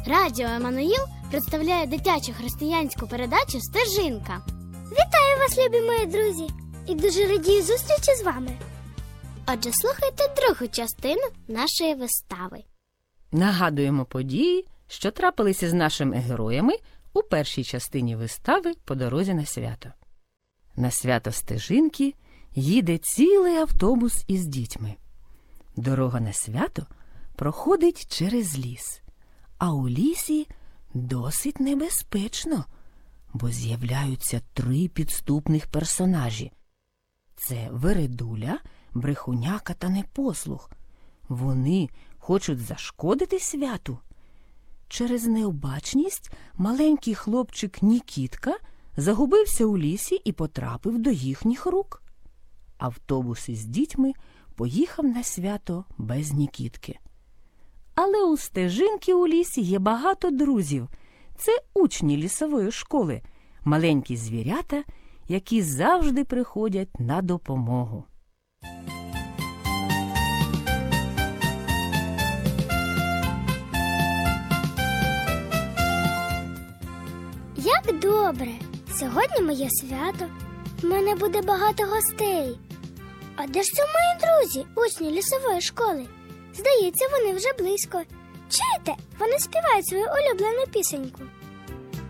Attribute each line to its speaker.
Speaker 1: Радіо Еммануїл представляє дитячу християнську передачу «Стежинка».
Speaker 2: Вітаю вас, любі мої друзі! І дуже радію зустрічі з вами.
Speaker 1: Отже, слухайте другу частину нашої вистави.
Speaker 3: Нагадуємо події, що трапилися з нашими героями у першій частині вистави «По дорозі на свято». На свято Стежинки їде цілий автобус із дітьми. Дорога на свято проходить через ліс. А у лісі досить небезпечно, бо з'являються 3 підступних персонажі. Це Вередуля, Брехуняка та Непослух. Вони хочуть зашкодити святу. Через необачність маленький хлопчик Нікітка загубився у лісі і потрапив до їхніх рук. Автобус із дітьми поїхав на свято без Нікітки. Але у Стежинки у лісі є багато друзів. Це учні лісової школи, маленькі звірята, які завжди приходять на допомогу.
Speaker 2: Як добре! Сьогодні моє свято. В мене буде багато гостей. А де ж це мої друзі, учні лісової школи? Здається, вони вже близько. Чуєте? Вони співають свою улюблену пісеньку.